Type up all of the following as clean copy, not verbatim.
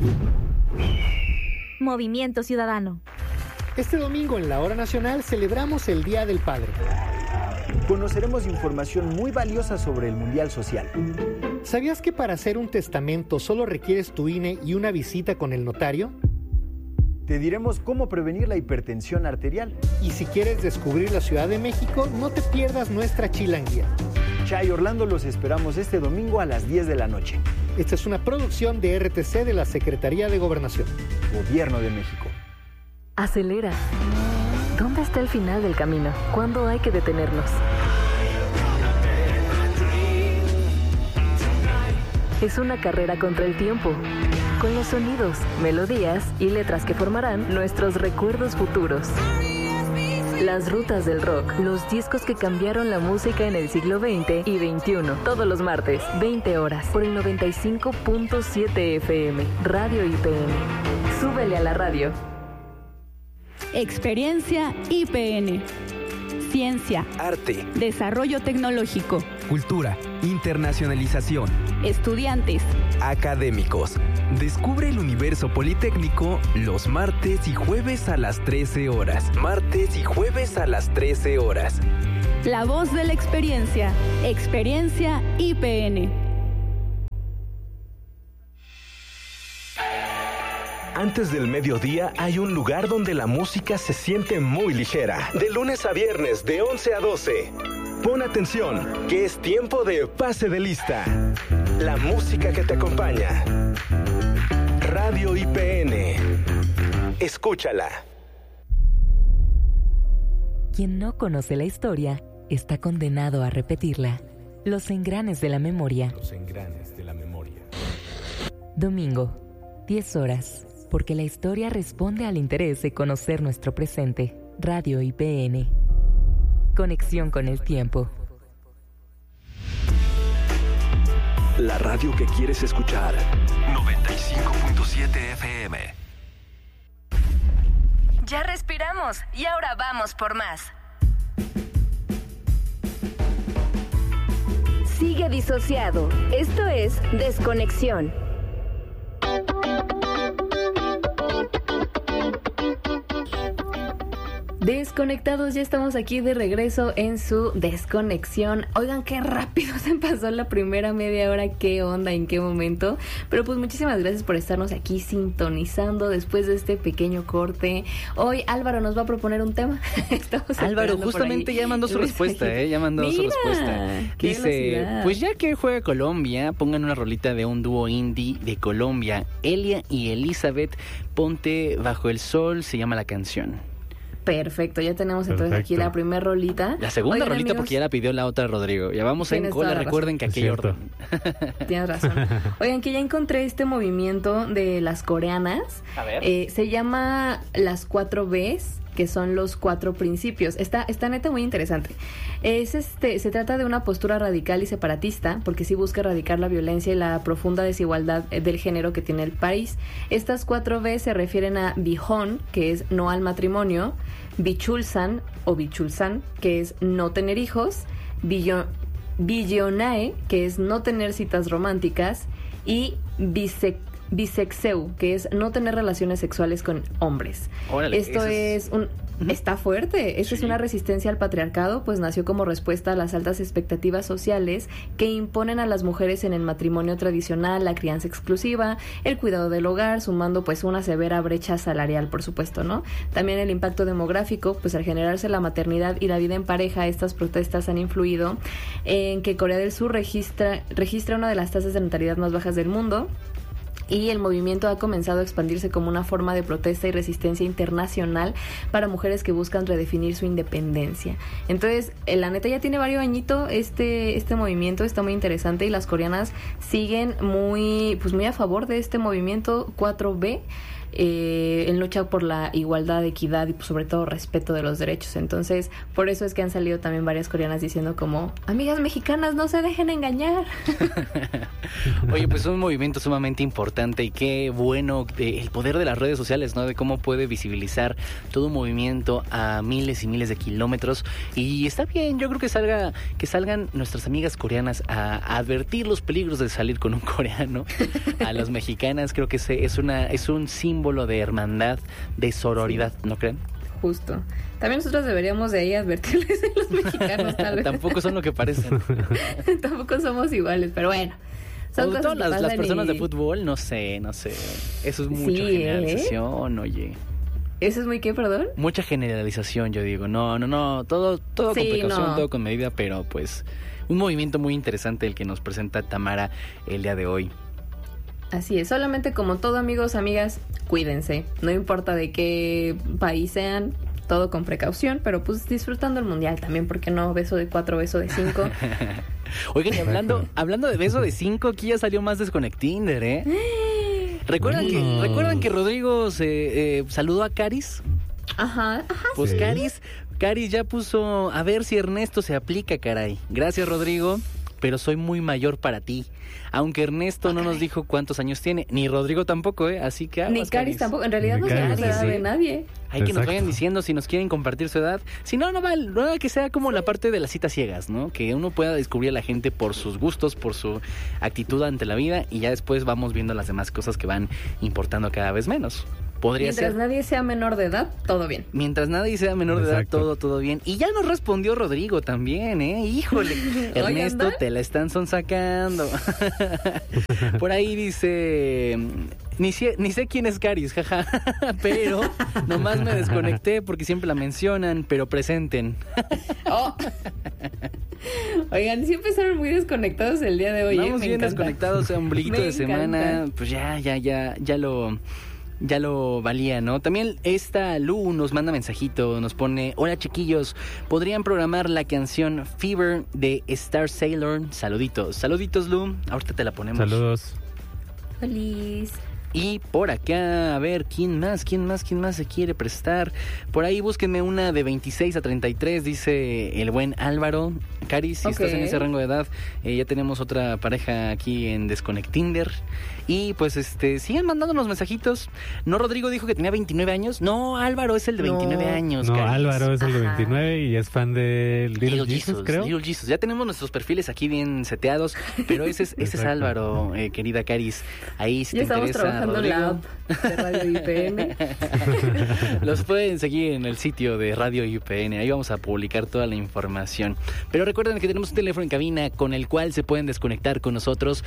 Movimiento Ciudadano. Este domingo en la Hora Nacional celebramos el Día del Padre. Conoceremos información muy valiosa sobre el Mundial Social. ¿Sabías que para hacer un testamento solo requieres tu INE y una visita con el notario? Te diremos cómo prevenir la hipertensión arterial. Y si quieres descubrir la Ciudad de México, no te pierdas nuestra chilanguía. Chay Orlando, los esperamos este domingo a las 10 de la noche. Esta es una producción de RTC de la Secretaría de Gobernación. Gobierno de México. Acelera. ¿Dónde está el final del camino? ¿Cuándo hay que detenernos? Es una carrera contra el tiempo, con los sonidos, melodías y letras que formarán nuestros recuerdos futuros. Las rutas del rock, los discos que cambiaron la música en el siglo XX y XXI. Todos los martes, 20 horas, por el 95.7 FM, Radio IPN. Súbele a la radio. Experiencia IPN. Ciencia, arte, desarrollo tecnológico, cultura, internacionalización, estudiantes, académicos. Descubre el universo politécnico los martes y jueves a las 13 horas. Martes y jueves a las 13 horas. La voz de la experiencia. Experiencia IPN. Antes del mediodía hay un lugar donde la música se siente muy ligera. De lunes a viernes, de 11 a 12. Pon atención, que es tiempo de pase de lista. La música que te acompaña. Radio IPN. Escúchala. Quien no conoce la historia está condenado a repetirla. Los engranes de la memoria. Los engranes de la memoria. Domingo, 10 horas. Porque la historia responde al interés de conocer nuestro presente. Radio IPN. Conexión con el tiempo. La radio que quieres escuchar. 95.7 FM. Ya respiramos y ahora vamos por más. Sigue disociado. Esto es Desconexión. Desconectados, ya estamos aquí de regreso en su Desconexión. Oigan, qué rápido se pasó la primera media hora, qué onda, en qué momento. Pero pues muchísimas gracias por estarnos aquí sintonizando después de este pequeño corte. Hoy Álvaro nos va a proponer un tema. Álvaro justamente ya mandó su respuesta, ya mandó su respuesta. Dice, velocidad. Pues ya que juega Colombia, pongan una rolita de un dúo indie de Colombia, Elia y Elizabeth, Ponte bajo el sol, se llama la canción. Perfecto, ya tenemos entonces aquí la primera rolita. La segunda rolita, amigos, porque ya la pidió la otra Rodrigo. Ya vamos en cola, recuerden que aquello orden. Tienes razón. Oigan, que ya encontré este movimiento de las coreanas. A ver. Se llama las 4 Bs, que son los 4 principios. Está neta muy interesante. Se trata de una postura radical y separatista, porque sí busca erradicar la violencia y la profunda desigualdad del género que tiene el país. Estas 4 B se refieren a Bihon, que es no al matrimonio, Bichulsan o Bichulsan, que es no tener hijos, Billionae, que es no tener citas románticas, y bisexeu, que es no tener relaciones sexuales con hombres. Órale, esto es un... Está fuerte. Esta es una resistencia al patriarcado, pues nació como respuesta a las altas expectativas sociales que imponen a las mujeres en el matrimonio tradicional, la crianza exclusiva, el cuidado del hogar, sumando pues una severa brecha salarial, por supuesto, ¿no? También el impacto demográfico, pues al generarse la maternidad y la vida en pareja, estas protestas han influido en que Corea del Sur registra una de las tasas de natalidad más bajas del mundo. Y el movimiento ha comenzado a expandirse como una forma de protesta y resistencia internacional para mujeres que buscan redefinir su independencia. Entonces, la neta ya tiene varios añitos este movimiento, está muy interesante y las coreanas siguen muy a favor de este movimiento 4B. En lucha por la igualdad, equidad y pues, sobre todo respeto de los derechos. Entonces, por eso es que han salido también varias coreanas diciendo como, amigas mexicanas, no se dejen engañar. Oye, pues un movimiento sumamente importante importante y qué bueno el poder de las redes sociales, ¿no? De cómo puede visibilizar todo un movimiento a miles y miles de kilómetros. Y está bien, yo creo que salgan nuestras amigas coreanas a advertir los peligros de salir con un coreano. A las mexicanas creo que es un símbolo de hermandad, de sororidad, sí. ¿No creen? Justo. También nosotros deberíamos de ahí advertirles a los mexicanos, tal vez. Tampoco son lo que parecen. Tampoco somos iguales, pero bueno. Son cosas que las personas de fútbol, no sé. Eso es mucha generalización, oye. ¿Eso es muy qué, perdón? Mucha generalización, yo digo. No. Todo con precaución, todo con medida, pero pues un movimiento muy interesante el que nos presenta Tamara el día de hoy. Así es, solamente como todo, amigos, amigas, cuídense. No importa de qué país sean, todo con precaución, pero pues disfrutando el mundial también, porque no beso de 4, beso de 5. Oigan, hablando de beso de 5, aquí ya salió más Desconectinder, ¿eh? ¿Recuerdan que Rodrigo saludó a Caris? Ajá. Pues sí. Caris ya puso, a ver si Ernesto se aplica, caray. Gracias, Rodrigo, pero soy muy mayor para ti. Aunque Ernesto no nos dijo cuántos años tiene, ni Rodrigo tampoco, así que aguas, ni Caris tampoco, en realidad no sabemos la edad de nadie. Hay que nos vayan diciendo si nos quieren compartir su edad. Si no vale que sea como la parte de las citas ciegas, ¿no? Que uno pueda descubrir a la gente por sus gustos, por su actitud ante la vida, y ya después vamos viendo las demás cosas que van importando cada vez menos. Mientras nadie sea menor de edad, todo bien. Mientras nadie sea menor de edad, todo bien. Y ya nos respondió Rodrigo también, ¿eh? Híjole, Ernesto, te la están sonsacando. Por ahí dice... Ni sé quién es Caris, jaja. Pero nomás me desconecté porque siempre la mencionan, pero presenten. Oigan, sí empezaron muy desconectados el día de hoy. Vamos bien desconectados, ombliguito de semana. Pues ya lo valía, ¿no? También esta Lu nos manda mensajito, nos pone: hola chiquillos, ¿podrían programar la canción Fever de Star Sailor? Saluditos Lu, ahorita te la ponemos. Saludos. Feliz. Y por acá, a ver, ¿quién más se quiere prestar? Por ahí búsquenme una de 26 a 33, dice el buen Álvaro. Caris, si estás en ese rango de edad, ya tenemos otra pareja aquí en Desconectinder. Y pues sigan mandándonos mensajitos. No, Rodrigo dijo que tenía 29 años. No, Álvaro es el de 29 años. No, Caris. Álvaro es el de 29 y es fan de Little Jesus, creo. Little Jesus. Ya tenemos nuestros perfiles aquí bien seteados, pero ese es Álvaro, querida Caris. Ahí si te interesa, la app de Radio IPN. Los pueden seguir en el sitio de Radio IPN. Ahí vamos a publicar toda la información. Pero recuerden que tenemos un teléfono en cabina con el cual se pueden desconectar con nosotros.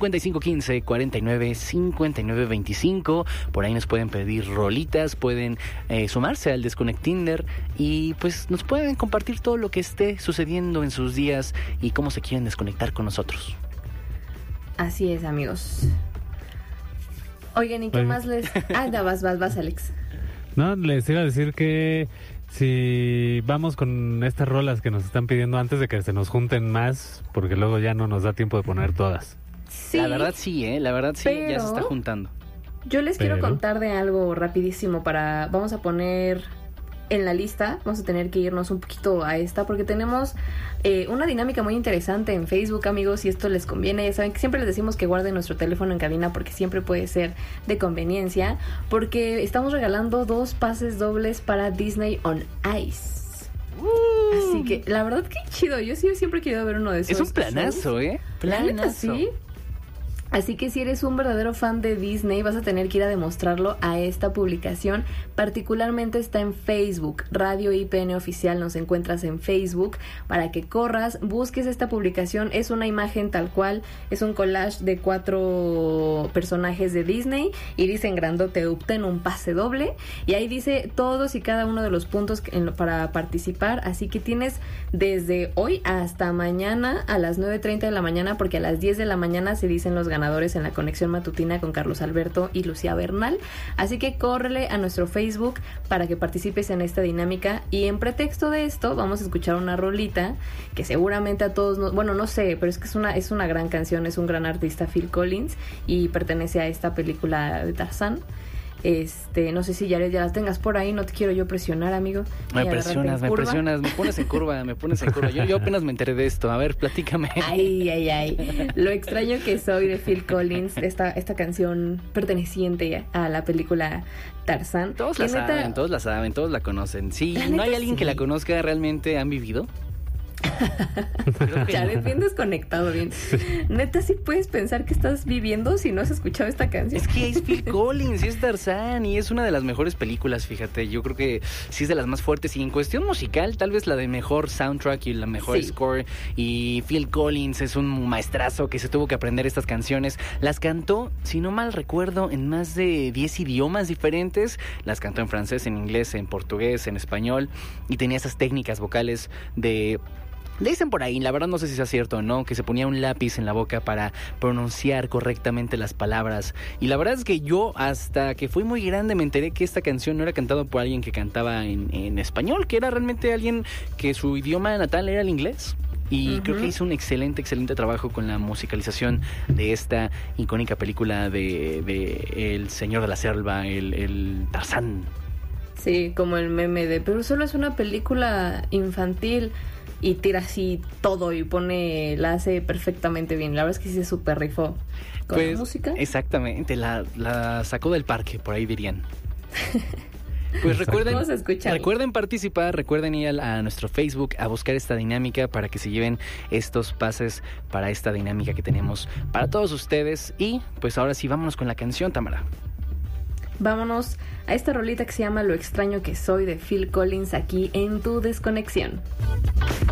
5515-49-5925. Por ahí nos pueden pedir rolitas, pueden sumarse al Desconectinder y pues nos pueden compartir todo lo que esté sucediendo en sus días y cómo se quieren desconectar con nosotros. Así es, amigos. Oigan, ¿y qué más les...? Vas, Alex. No, les iba a decir que si vamos con estas rolas que nos están pidiendo antes de que se nos junten más, porque luego ya no nos da tiempo de poner todas. Sí. La verdad sí, ya se está juntando. Yo les quiero contar de algo rapidísimo vamos a poner... En la lista vamos a tener que irnos un poquito a esta porque tenemos una dinámica muy interesante en Facebook, amigos, y esto les conviene. Ya saben que siempre les decimos que guarden nuestro teléfono en cabina porque siempre puede ser de conveniencia, porque estamos regalando 2 pases dobles para Disney on Ice. Así que la verdad que chido, yo sí siempre he querido ver uno de esos. Es un planazo, shows. Planazo. ¿Sí? Así que si eres un verdadero fan de Disney, vas a tener que ir a demostrarlo a esta publicación. Particularmente está en Facebook, Radio IPN Oficial, nos encuentras en Facebook para que corras, busques esta publicación. Es una imagen tal cual, es un collage de 4 personajes de Disney y dice en grandote: obtén un pase doble. Y ahí dice todos y cada uno de los puntos para participar. Así que tienes desde hoy hasta mañana a las 9:30 de la mañana, porque a las 10 de la mañana se dicen los ganadores en la conexión matutina con Carlos Alberto y Lucía Bernal. Así que córrele a nuestro Facebook para que participes en esta dinámica. Y en pretexto de esto vamos a escuchar una rolita que seguramente a todos bueno, no sé, pero es que es una gran canción, es un gran artista, Phil Collins, y pertenece a esta película de Tarzán. No sé si ya las tengas por ahí, no te quiero yo presionar, amigo. Me presionas, me pones en curva. Yo apenas me enteré de esto. A ver, platícame. Ay. Lo extraño que soy de Phil Collins, esta canción perteneciente a la película Tarzán. Todos la saben, todos la conocen. Sí, ¿no hay alguien que la conozca realmente? ¿Han vivido? Jared, bien desconectado, bien. Neta, sí puedes pensar que estás viviendo si no has escuchado esta canción. Es que es Phil Collins, es Tarzán y es una de las mejores películas, fíjate. Yo creo que sí es de las más fuertes y en cuestión musical, tal vez la de mejor soundtrack y la mejor score. Y Phil Collins es un maestrazo que se tuvo que aprender estas canciones. Las cantó, si no mal recuerdo, en más de 10 idiomas diferentes. Las cantó en francés, en inglés, en portugués, en español y tenía esas técnicas vocales de... Le dicen por ahí, la verdad no sé si sea cierto o no, que se ponía un lápiz en la boca para pronunciar correctamente las palabras. Y la verdad es que yo, hasta que fui muy grande, me enteré que esta canción no era cantada por alguien que cantaba en español, que era realmente alguien que su idioma natal era el inglés. Y creo que hizo un excelente trabajo con la musicalización de esta icónica película de El Señor de la Selva, el Tarzán. Sí, como el meme de, pero solo es una película infantil. Y tira así todo y la hace perfectamente bien. La verdad es que sí se súper rifó con la música. Exactamente, la sacó del parque, por ahí dirían. Pues recuerden participar, recuerden ir a nuestro Facebook a buscar esta dinámica para que se lleven estos pases para esta dinámica que tenemos para todos ustedes. Y pues ahora sí, vámonos con la canción, Tamara. Vámonos a esta rolita que se llama Lo extraño que soy de Phil Collins aquí en Tu Desconexión.